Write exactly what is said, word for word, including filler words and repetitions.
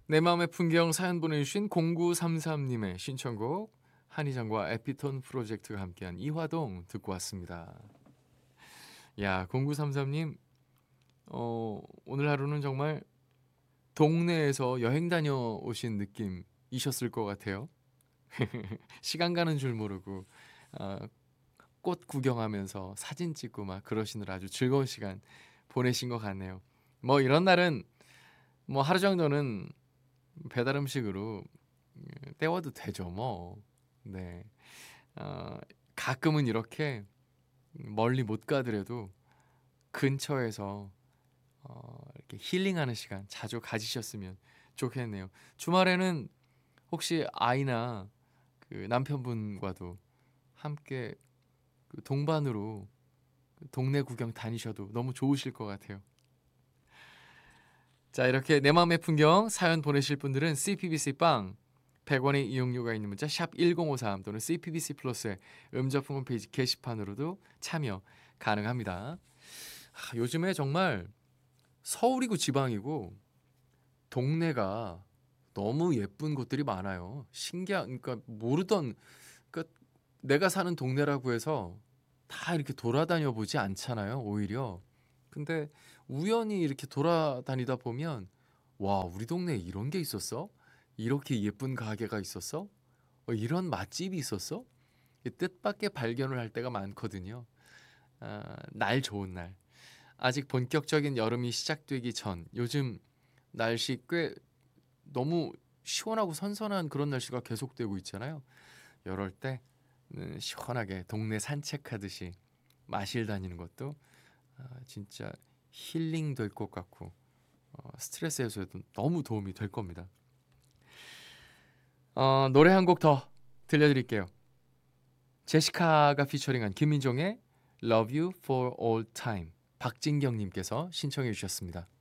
내 마음의 풍경 사연 보내주신 공구삼삼님의 신청곡 한희정과 에피톤 프로젝트가 함께한 이화동 듣고 왔습니다. 야, 공구삼삼님, 어, 오늘 하루는 정말 동네에서 여행 다녀오신 느낌이셨을 것 같아요. 시간 가는 줄 모르고 어, 꽃 구경하면서 사진 찍고 막 그러시느라 아주 즐거운 시간 보내신 것 같네요. 뭐 이런 날은 뭐 하루 정도는 배달 음식으로 때워도 되죠, 뭐. 네. 어, 가끔은 이렇게 멀리 못 가더라도 근처에서 어, 이렇게 힐링하는 시간 자주 가지셨으면 좋겠네요. 주말에는 혹시 아이나 그 남편분과도 함께 그 동반으로 그 동네 구경 다니셔도 너무 좋으실 것 같아요. 자, 이렇게 내 마음의 풍경 사연 보내실 분들은 씨피비씨 빵 백 원의 이용료가 있는 문자 샵 일공오삼 또는 씨피비씨 플러스의 음저풍 홈페이지 게시판으로도 참여 가능합니다. 아, 요즘에 정말 서울이고 지방이고 동네가 너무 예쁜 곳들이 많아요. 신기한, 그러니까 모르던, 그러니까 내가 사는 동네라고 해서 다 이렇게 돌아다녀 보지 않잖아요, 오히려. 근데 우연히 이렇게 돌아다니다 보면 와, 우리 동네에 이런 게 있었어? 이렇게 예쁜 가게가 있었어? 어, 이런 맛집이 있었어? 이 뜻밖의 발견을 할 때가 많거든요. 아, 날 좋은 날. 아직 본격적인 여름이 시작되기 전 요즘 날씨 꽤 너무 시원하고 선선한 그런 날씨가 계속되고 있잖아요. 이럴 때 음, 시원하게 동네 산책하듯이 마실 다니는 것도 아, 진짜 힐링 될 것 같고 어, 스트레스 해소에도 너무 도움이 될 겁니다. 어, 노래 한 곡 더 들려드릴게요. 제시카가 피처링한 김민종의 Love You For All Time 박진경님께서 신청해 주셨습니다.